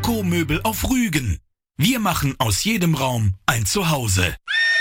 Ökomöbel auf Rügen. Wir machen aus jedem Raum ein Zuhause.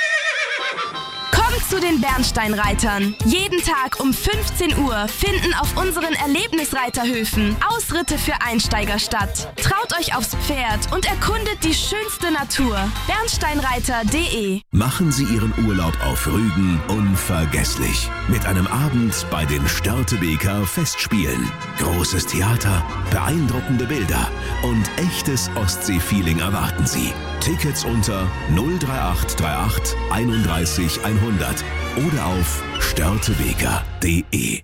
Kommt zu den Bernsteinreitern. Jeden Tag um 15 Uhr finden auf unseren Erlebnisreiterhöfen Ausritte für Einsteiger statt. Traut euch aufs Pferd und erkundet die schönste Natur. Bernsteinreiter.de. Machen Sie Ihren Urlaub auf Rügen unvergesslich. Mit einem Abend bei den Störtebeker Festspielen. Großes Theater, beeindruckende Bilder und echtes Ostsee-Feeling erwarten Sie. Tickets unter 03838 31 100 oder auf störtebeker.de.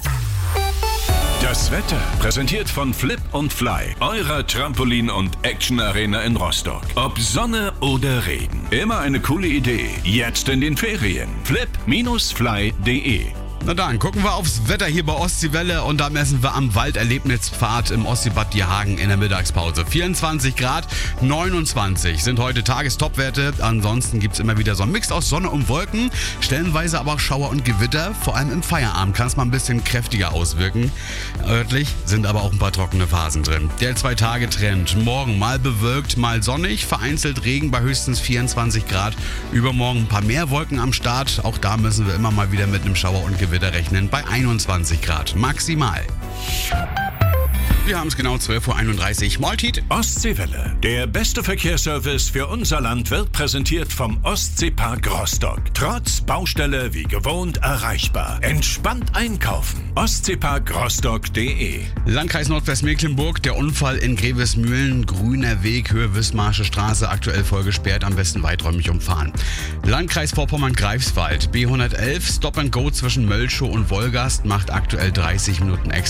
Das Wetter präsentiert von Flip und Fly, eurer Trampolin- und Action-Arena in Rostock. Ob Sonne oder Regen, immer eine coole Idee. Jetzt in den Ferien. flip-fly.de. Na dann, gucken wir aufs Wetter hier bei Ostseewelle und da messen wir am Walderlebnispfad im Ostseebad Diehagen in der Mittagspause. 24 Grad, 29 sind heute Tagestopwerte. Ansonsten gibt es immer wieder so einen Mix aus Sonne und Wolken, stellenweise aber auch Schauer und Gewitter. Vor allem im Feierabend kann es mal ein bisschen kräftiger auswirken. Örtlich sind aber auch ein paar trockene Phasen drin. Der 2-Tage-Trend. Morgen mal bewölkt, mal sonnig, vereinzelt Regen bei höchstens 24 Grad. Übermorgen ein paar mehr Wolken am Start. Auch da müssen wir immer mal wieder mit einem Schauer und Gewitter rechnen bei 21 Grad maximal. Wir haben es genau 12:31 Uhr. Maltit. Ostseewelle. Der beste Verkehrsservice für unser Land wird präsentiert vom Ostseepark Rostock. Trotz Baustelle wie gewohnt erreichbar. Entspannt einkaufen. Ostseeparkrostock.de. Landkreis Nordwestmecklenburg. Der Unfall in Grevesmühlen. Grüner Weg, Höhe Wismarsche Straße. Aktuell voll gesperrt. Am besten weiträumig umfahren. Landkreis Vorpommern-Greifswald. B111. Stop and Go zwischen Mölschow und Wolgast. Macht aktuell 30 Minuten extra.